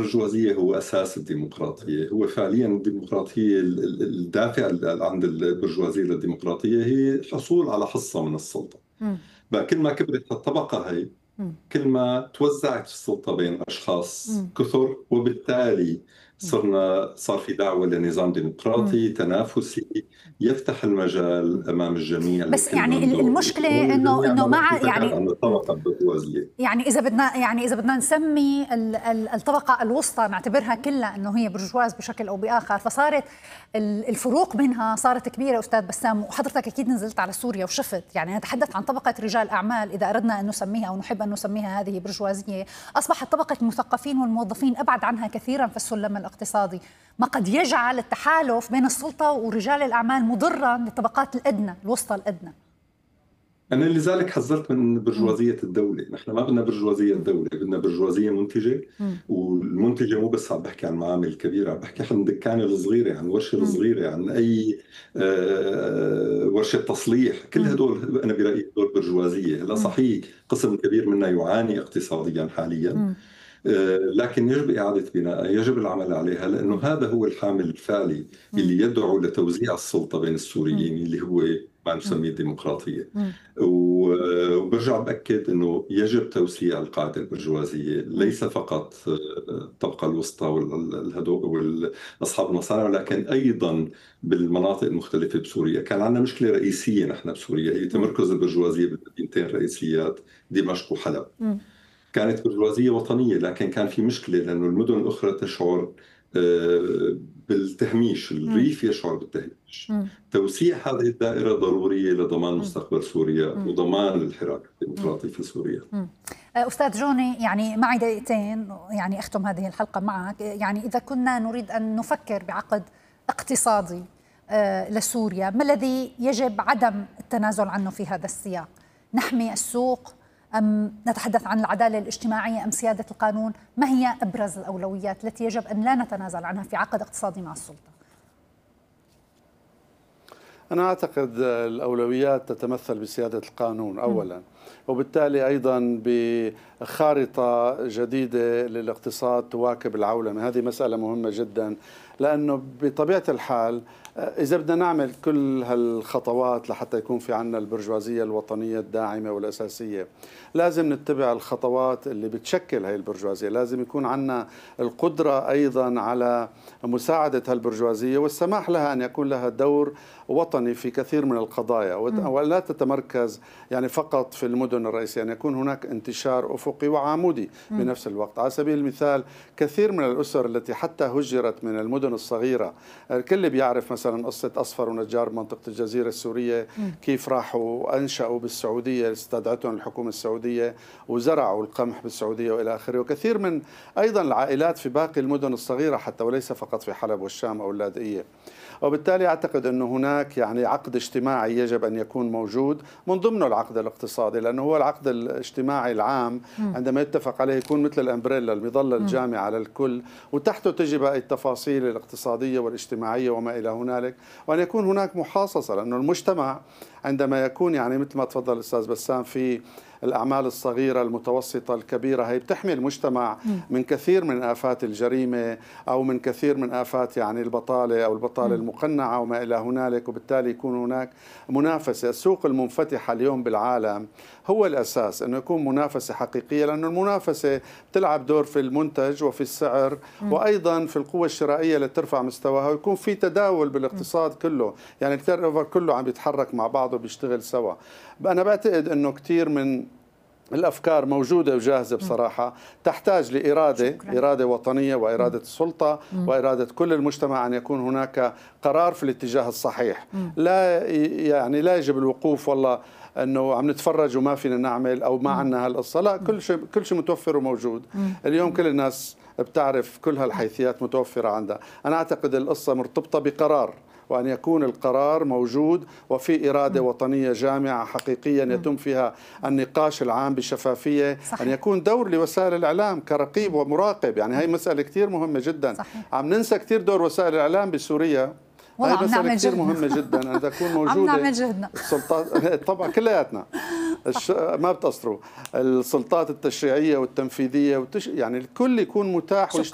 البرجوازية هو أساس الديمقراطية. هو فعليا الديمقراطية، الدافع عند البرجوازية للديمقراطية هي الحصول على حصة من السلطة. مم. بقى كل ما كبرت الطبقة هي، مم. كل ما توزعت السلطة بين أشخاص مم. كثر، وبالتالي صار في دعوة لنظام مم. ديمقراطي تنافسي يفتح المجال أمام الجميع بس لكل يعني من دوره. المشكلة الجميع انه ما مع بحكي فقط عن الطبقة البرجوازية. يعني اذا بدنا نسمي الطبقة الوسطى نعتبرها كلها انه هي برجواز بشكل او باخر، فصارت الفروق بينها صارت كبيرة استاذ بسام. وحضرتك اكيد نزلت على سوريا وشفت، يعني نتحدث عن طبقة رجال اعمال اذا اردنا ان نسميها او نحب ان نسميها هذه برجوازية، اصبحت طبقة المثقفين والموظفين ابعد عنها كثيرا في السلم الاقتصادي، ما قد يجعل التحالف بين السلطة ورجال الاعمال مضرا للطبقات الادنى الوسطى الادنى. أنا لذلك حذرت من برجوازية الدولة. نحن ما بدنا برجوازية الدولة، بدنا برجوازية منتجة. والمنتجة مو بس عم بحكي عن معامل كبيرة، عم بحكي عن الدكانة الصغيرة، عن ورشة الصغيرة، عن أي ورشة تصليح. كل هدول أنا برأيي هدول برجوازية. هلا صحيح قسم كبير منا يعاني اقتصاديا حاليا، لكن يجب إعادة بناء، يجب العمل عليها، لأنه هذا هو الحامل الفعلي اللي يدعو لتوزيع السلطة بين السوريين، اللي هو ما نسميه الديمقراطية. وبرجع بأكد أنه يجب توسيع القاعدة البرجوازية، ليس فقط الطبقة الوسطى والأصحاب المصانع، ولكن أيضا بالمناطق المختلفة بسوريا. كان عندنا مشكلة رئيسية نحن بسوريا، هي تمركز البرجوازية بالمدينتين الرئيسيات دمشق وحلب. كانت برجوازية وطنية، لكن كان في مشكلة لأنه المدن الأخرى تشعر بالتهميش، الريف يشعر بالتهميش. توسيع هذه الدائرة ضرورية لضمان مستقبل سوريا وضمان الحراك الديمقراطي في سوريا. أستاذ جوني، يعني معي دقيقتين يعني أختم هذه الحلقة معك. يعني إذا كنا نريد أن نفكر بعقد اقتصادي لسوريا، ما الذي يجب عدم التنازل عنه في هذا السياق؟ نحمي السوق أم نتحدث عن العدالة الاجتماعية أم سيادة القانون؟ ما هي أبرز الأولويات التي يجب أن لا نتنازل عنها في عقد اقتصادي مع السلطة؟ أنا أعتقد الأولويات تتمثل بسيادة القانون أولا، وبالتالي أيضا بخارطة جديدة للاقتصاد تواكب العولمة. هذه مسألة مهمة جدا، لأنه بطبيعة الحال إذا بدنا نعمل كل هالخطوات لحتى يكون في عنا البرجوازية الوطنية الداعمة والأساسية، لازم نتبع الخطوات اللي بتشكل هاي البرجوازية. لازم يكون عنا القدرة أيضا على مساعدة هالبرجوازية والسماح لها أن يكون لها دور وطني في كثير من القضايا، ولا تتمركز يعني فقط في المدن الرئيسية، أن يكون هناك انتشار أفقي وعمودي بنفس الوقت. على سبيل المثال كثير من الأسر التي حتى هجرت من المدن الصغيرة، الكل بيعرف مثلا قصة أصفر ونجار منطقة الجزيرة السورية، كيف راحوا أنشأوا بالسعودية، استدعتهم الحكومة السعودية وزرعوا القمح بالسعودية وإلى آخره. وكثير من أيضا العائلات في باقي المدن الصغيرة حتى، وليس فقط في حلب والشام أو اللاذقية. وبالتالي أعتقد أنه هناك يعني عقد اجتماعي يجب أن يكون موجود من ضمنه العقد الاقتصادي، لأنه هو العقد الاجتماعي العام عندما يتفق عليه يكون مثل الأمبريلا، المظلة الجامعة على الكل، وتحته تجي بقى التفاصيل الاقتصادية والاجتماعية وما إلى هنالك، وأن يكون هناك محاصصة. لأنه المجتمع عندما يكون يعني مثل ما تفضل الأستاذ بسام في الأعمال الصغيرة المتوسطة الكبيرة، هي بتحمي المجتمع من كثير من آفات الجريمة أو من كثير من آفات يعني البطالة أو البطالة المقنعة وما إلى هنالك. وبالتالي يكون هناك منافسة. السوق المنفتحة اليوم بالعالم هو الأساس أنه يكون منافسة حقيقية، لأنه المنافسة بتلعب دور في المنتج وفي السعر وأيضا في القوة الشرائية لترفع مستواها، ويكون في تداول بالاقتصاد كله، يعني التيرن كله عم يتحرك مع بعضه بيشتغل سوا. أنا بعتقد أنه كثير من الأفكار موجودة وجاهزة بصراحة، تحتاج لإرادة وطنية وإرادة السلطة وإرادة كل المجتمع أن يكون هناك قرار في الاتجاه الصحيح. لا يعني لا يجب الوقوف والله أنه عم نتفرج وما فينا نعمل أو ما عنا هالقصة، لا، كل شيء متوفر وموجود. اليوم كل الناس بتعرف كل هالحيثيات متوفرة عندها. أنا أعتقد القصة مرتبطة بقرار، وأن يكون القرار موجود وفي إرادة وطنية جامعة حقيقيا يتم فيها النقاش العام بشفافية. صحيح. أن يكون دور لوسائل الإعلام كرقيب ومراقب، يعني هي مسألة كثير مهمة جدا. صحيح. عم ننسى كثير دور وسائل الإعلام بسوريا. هي مسألة كثير مهمة جدا أن تكون موجودة. عم نعمل جهدنا. السلطات طبعا كلياتنا ما بتقصروا، السلطات التشريعية والتنفيذية يعني الكل يكون متاح.